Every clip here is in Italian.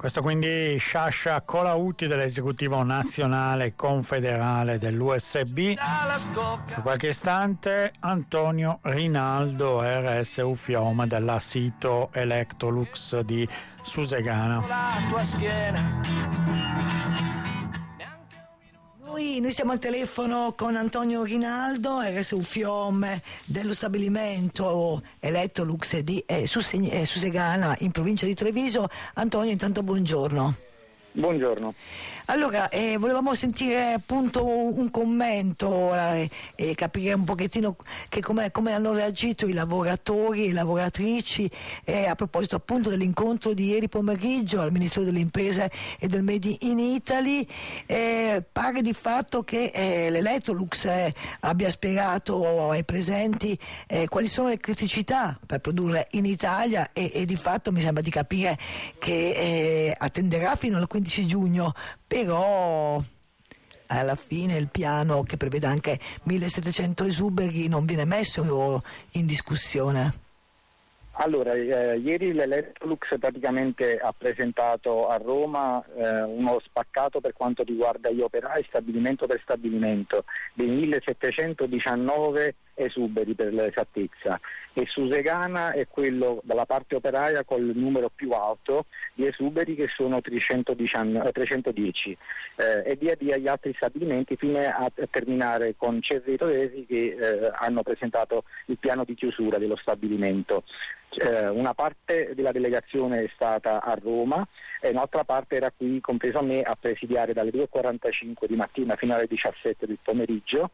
Questo quindi Sciascia Colautti dell'esecutivo nazionale confederale dell'USB. Per qualche istante Antonio Rinaldo, RSU Fioma della sito Electrolux di Susegana. Noi siamo al telefono con Antonio Rinaldo, RSU Fiom dello stabilimento Electrolux di Susegana in provincia di Treviso. Antonio, intanto buongiorno. Buongiorno. Allora, volevamo sentire appunto un commento e capire un pochettino come hanno reagito i lavoratori e le lavoratrici a proposito appunto dell'incontro di ieri pomeriggio al Ministero delle Imprese e del Made in Italy. Pare di fatto che l'Electrolux abbia spiegato ai presenti quali sono le criticità per produrre in Italia e di fatto mi sembra di capire che attenderà fino al 15 giugno, però alla fine il piano che prevede anche 1700 esuberi non viene messo in discussione. Allora, ieri l'Electrolux praticamente ha presentato a Roma uno spaccato per quanto riguarda gli operai stabilimento per stabilimento dei 1719 esuberi per l'esattezza, e Susegana è quello dalla parte operaia col numero più alto di esuberi, che sono 310 e via via gli altri stabilimenti fino a terminare con Cerreto Resi che hanno presentato il piano di chiusura dello stabilimento. Una parte della delegazione è stata a Roma e un'altra parte era qui, compreso me, a presidiare dalle 2:45 di mattina fino alle 17 del pomeriggio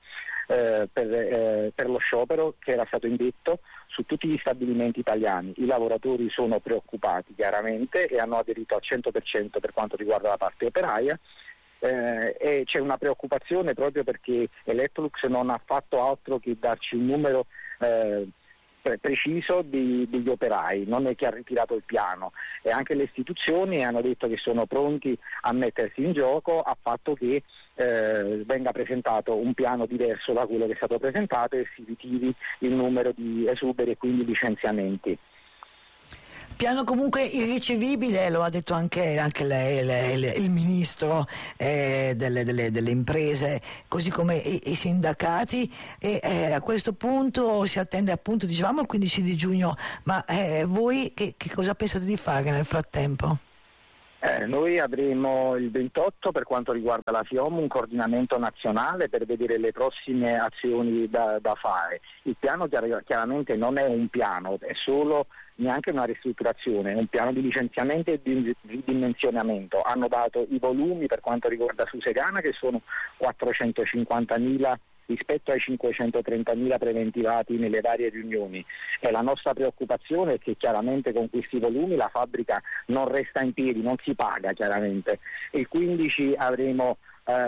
per lo sciopero che era stato indetto su tutti gli stabilimenti italiani. I lavoratori sono preoccupati chiaramente e hanno aderito al 100% per quanto riguarda la parte operaia. E c'è una preoccupazione proprio perché Electrolux non ha fatto altro che darci un numero preciso degli operai, non è che ha ritirato il piano, e anche le istituzioni hanno detto che sono pronti a mettersi in gioco a fatto che venga presentato un piano diverso da quello che è stato presentato e si ritiri il numero di esuberi e quindi licenziamenti. Piano comunque irricevibile, lo ha detto anche lei, il ministro delle imprese, così come i sindacati, e a questo punto si attende appunto, dicevamo, il 15 di giugno, ma voi che cosa pensate di fare nel frattempo? Noi avremo il 28 per quanto riguarda la FIOM un coordinamento nazionale per vedere le prossime azioni da fare. Il piano chiaramente non è un piano, è solo neanche una ristrutturazione, è un piano di licenziamento e di dimensionamento. Hanno dato i volumi per quanto riguarda Susegana, che sono 450.000 rispetto ai 530.000 preventivati nelle varie riunioni, e la nostra preoccupazione è che chiaramente con questi volumi la fabbrica non resta in piedi, non si paga chiaramente. Il 15 avremo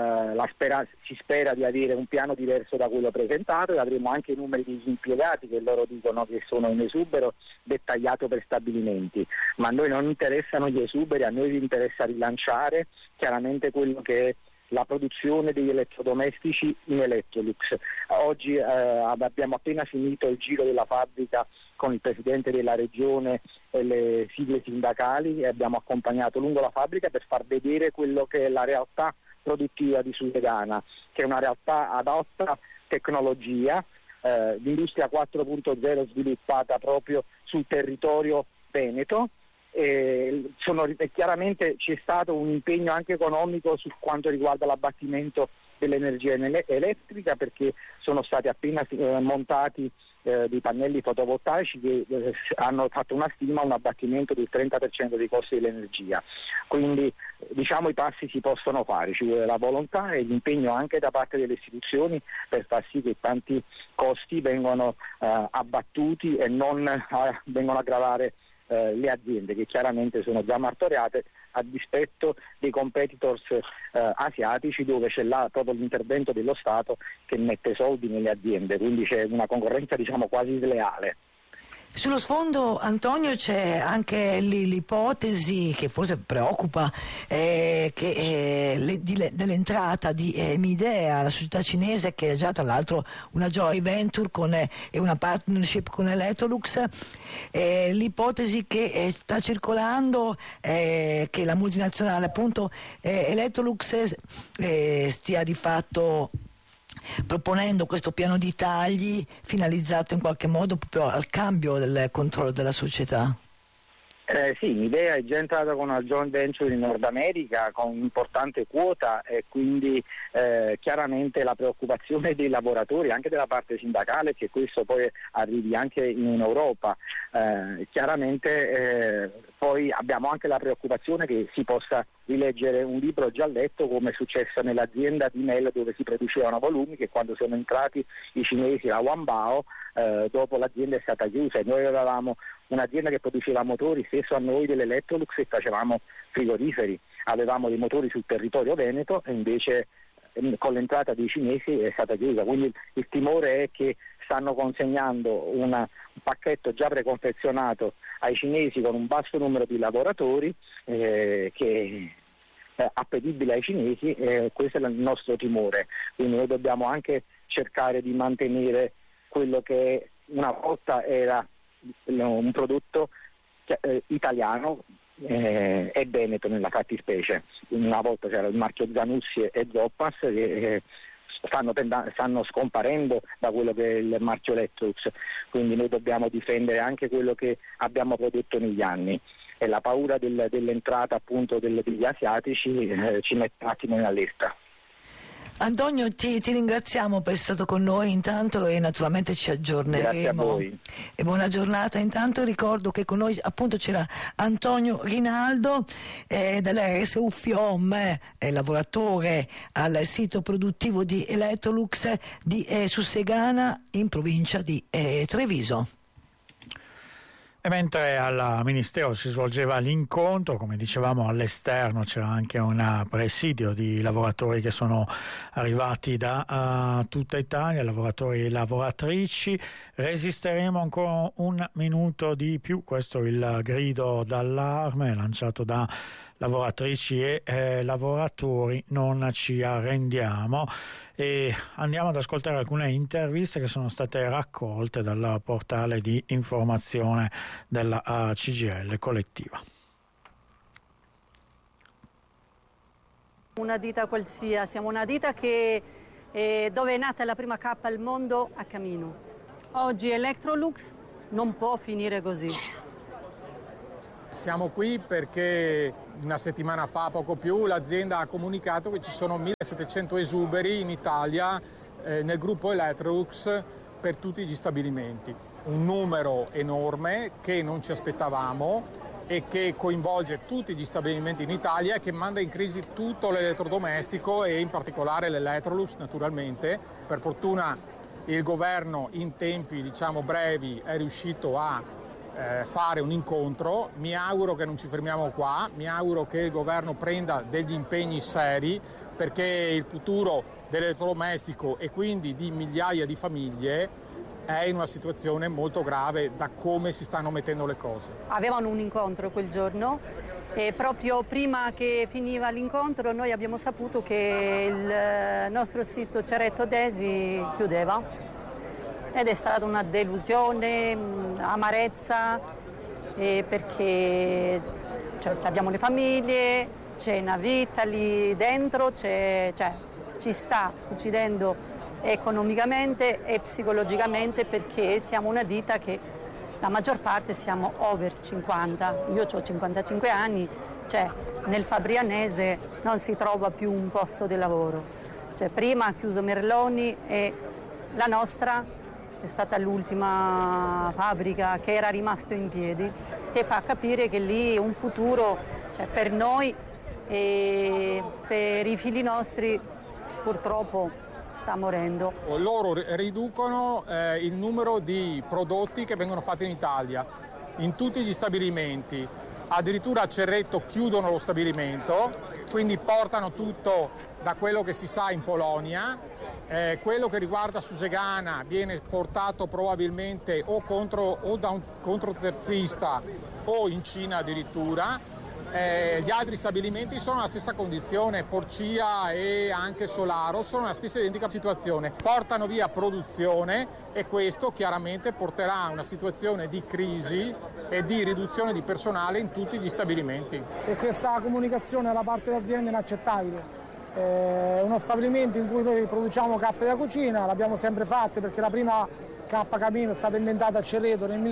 si spera di avere un piano diverso da quello presentato, e avremo anche i numeri degli impiegati che loro dicono che sono in esubero dettagliato per stabilimenti, ma a noi non interessano gli esuberi, a noi interessa rilanciare chiaramente quello che è la produzione degli elettrodomestici in Electrolux. Oggi abbiamo appena finito il giro della fabbrica con il presidente della regione e le sigle sindacali, e abbiamo accompagnato lungo la fabbrica per far vedere quello che è la realtà produttiva di Susegana, che è una realtà ad alta tecnologia, l'industria 4.0 sviluppata proprio sul territorio veneto. Chiaramente c'è stato un impegno anche economico su quanto riguarda l'abbattimento dell'energia elettrica, perché sono stati appena montati dei pannelli fotovoltaici che hanno fatto una stima, un abbattimento del 30% dei costi dell'energia. Quindi diciamo i passi si possono fare, ci vuole la volontà e l'impegno anche da parte delle istituzioni per far sì che tanti costi vengano abbattuti e non vengono a gravare le aziende, che chiaramente sono già martoriate a dispetto dei competitors asiatici, dove c'è proprio l'intervento dello Stato che mette soldi nelle aziende, quindi c'è una concorrenza diciamo quasi sleale. Sullo sfondo, Antonio, c'è anche l'ipotesi che forse preoccupa dell'entrata di Midea, la società cinese che è già tra l'altro una joint venture e una partnership con Electrolux. L'ipotesi che sta circolando è che la multinazionale appunto Electrolux stia di fatto proponendo questo piano di tagli finalizzato in qualche modo proprio al cambio del controllo della società. Sì, l'idea è già entrata con una joint venture in Nord America con un'importante quota e quindi chiaramente la preoccupazione dei lavoratori, anche della parte sindacale, che questo poi arrivi anche in Europa. Poi abbiamo anche la preoccupazione che si possa rileggere un libro già letto, come è successo nell'azienda di Mel dove si producevano volumi, che quando sono entrati i cinesi a Wanbao, dopo l'azienda è stata chiusa e noi avevamo un'azienda che produceva motori, stesso a noi dell'Electrolux, e facevamo frigoriferi, avevamo dei motori sul territorio veneto e invece con l'entrata dei cinesi è stata chiusa. Quindi il timore è che stanno consegnando un pacchetto già preconfezionato ai cinesi con un basso numero di lavoratori che appetibile ai cinesi, questo è il nostro timore. Quindi noi dobbiamo anche cercare di mantenere quello che una volta era un prodotto italiano e veneto nella fattispecie. Una volta c'era il marchio Zanussi e Zoppas che stanno scomparendo da quello che è il marchio Electrolux, quindi noi dobbiamo difendere anche quello che abbiamo prodotto negli anni, e la paura dell'entrata appunto degli asiatici ci mette un attimo in allerta. Antonio, ti ringraziamo per essere stato con noi intanto e naturalmente ci aggiorneremo. Grazie a voi. E buona giornata. Intanto ricordo che con noi appunto c'era Antonio Rinaldo dell'RSU FIOM, lavoratore al sito produttivo di Electrolux di Sussegana in provincia di Treviso. E mentre al Ministero si svolgeva l'incontro, come dicevamo all'esterno c'era anche un presidio di lavoratori che sono arrivati da tutta Italia, lavoratori e lavoratrici. Resisteremo ancora un minuto di più, questo è il grido d'allarme lanciato da lavoratrici e lavoratori. Non ci arrendiamo e andiamo ad ascoltare alcune interviste che sono state raccolte dal portale di informazione della CGIL Collettiva. Una ditta qualsiasi, siamo una ditta che dove è nata la prima cappa al mondo a Camino. Oggi Electrolux non può finire così. Siamo qui perché una settimana fa, poco più, l'azienda ha comunicato che ci sono 1700 esuberi in Italia nel gruppo Electrolux per tutti gli stabilimenti. Un numero enorme che non ci aspettavamo e che coinvolge tutti gli stabilimenti in Italia e che manda in crisi tutto l'elettrodomestico e in particolare l'Electrolux naturalmente. Per fortuna il governo in tempi brevi è riuscito a fare un incontro. Mi auguro che non ci fermiamo qua, mi auguro che il governo prenda degli impegni seri perché il futuro dell'elettrodomestico e quindi di migliaia di famiglie è in una situazione molto grave da come si stanno mettendo le cose. Avevano un incontro quel giorno e proprio prima che finiva l'incontro noi abbiamo saputo che il nostro sito Ceretto Desi chiudeva. Ed è stata una delusione, amarezza, perché abbiamo le famiglie, c'è una vita lì dentro, ci sta uccidendo economicamente e psicologicamente perché siamo una ditta che la maggior parte siamo over 50. Io ho 55 anni, nel Fabrianese non si trova più un posto di lavoro. Prima ha chiuso Merloni e la nostra è stata l'ultima fabbrica che era rimasto in piedi, che fa capire che lì un futuro per noi e per i figli nostri purtroppo sta morendo. Loro riducono il numero di prodotti che vengono fatti in Italia, in tutti gli stabilimenti. Addirittura a Cerreto chiudono lo stabilimento, quindi portano tutto da quello che si sa in Polonia. Quello che riguarda Susegana viene portato probabilmente o da un controterzista o in Cina addirittura. Gli altri stabilimenti sono nella stessa condizione, Porcia e anche Solaro sono nella stessa identica situazione, portano via produzione e questo chiaramente porterà a una situazione di crisi e di riduzione di personale in tutti gli stabilimenti. E questa comunicazione da parte dell'azienda è inaccettabile. È uno stabilimento in cui noi produciamo cappe da cucina, l'abbiamo sempre fatte perché la prima cappa Camino è stata inventata a Cerreto nel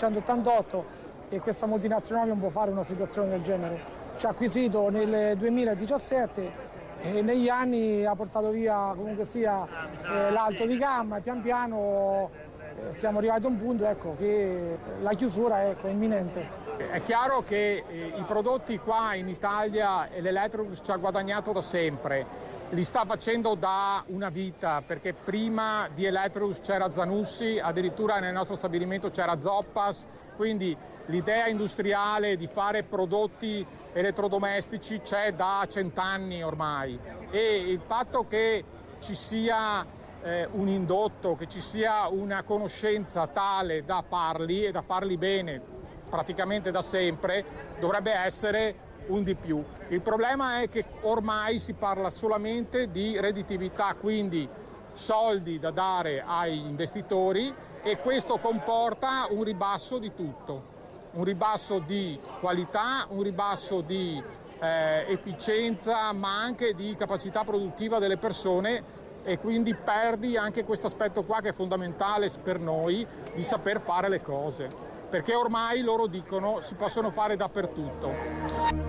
1988 e questa multinazionale non può fare una situazione del genere. Ci ha acquisito nel 2017 e negli anni ha portato via comunque sia l'alto di gamma e pian piano siamo arrivati a un punto che la chiusura è imminente. È chiaro che i prodotti qua in Italia l'Electrolux ci ha guadagnato da sempre, li sta facendo da una vita perché prima di Electrolux c'era Zanussi, addirittura nel nostro stabilimento c'era Zoppas, quindi l'idea industriale di fare prodotti elettrodomestici c'è da 100 anni ormai e il fatto che ci sia un indotto, che ci sia una conoscenza tale da farli e da farli bene praticamente da sempre, dovrebbe essere un di più. Il problema è che ormai si parla solamente di redditività, quindi soldi da dare ai investitori e questo comporta un ribasso di tutto, un ribasso di qualità, un ribasso di efficienza ma anche di capacità produttiva delle persone e quindi perdi anche questo aspetto qua che è fondamentale per noi di saper fare le cose, perché ormai loro dicono si possono fare dappertutto.